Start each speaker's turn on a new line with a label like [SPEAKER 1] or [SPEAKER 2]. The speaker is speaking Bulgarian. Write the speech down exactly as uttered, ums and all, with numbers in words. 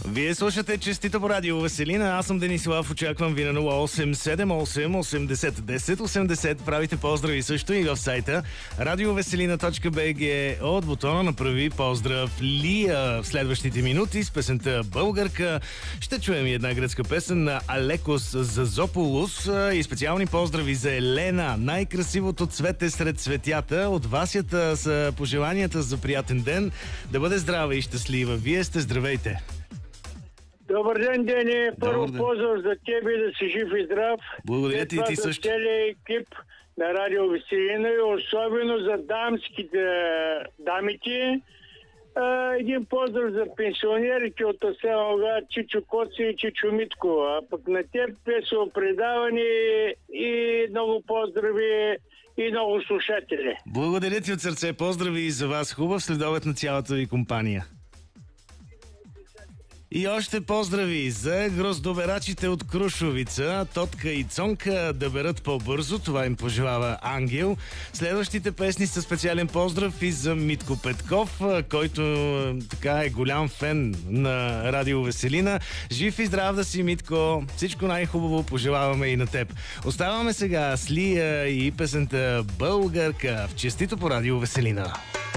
[SPEAKER 1] Вие слушате Честито по радио Веселина. Аз съм Денислав. Очаквам ви на нула осем седем осем осемдесет десет осемдесет. Правите поздрави също и в сайта радиовеселина точка би джи. От бутона направи поздрав Лия. В следващите минути с песента Българка ще чуем и една гръцка песен на Алекос Зазополус и специални поздрави за Елена. Най-красивото цвете сред цветята. От Васята са пожеланията за приятен ден. Да бъде здрава и щастлива. Вие сте, здравейте!
[SPEAKER 2] Добър ден, Дени. Първо
[SPEAKER 1] ден.
[SPEAKER 2] поздрав за тебе, да си жив и здрав.
[SPEAKER 1] Благодаря ти, ти
[SPEAKER 2] за
[SPEAKER 1] също.
[SPEAKER 2] целият екип на Радио Веселина и особено за дамските дамите. А, един поздрав за пенсионерите от Асенога, Чичо Коци и Чичо Митко. А пък на теб песо предаване и много поздрави и много слушатели.
[SPEAKER 1] Благодаря ти от сърце. Поздрави и за вас. Хубав следобед на цялата ви компания. И още поздрави за гроздоберачите от Крушовица, Тотка и Цонка да берат по-бързо, това им пожелава Ангел. Следващите песни са специален поздрав и за Митко Петков, който така е голям фен на Радио Веселина. Жив и здрав да си, Митко! Всичко най-хубаво пожелаваме и на теб. Оставаме сега с Лия и песента Българка в Честито по Радио Веселина.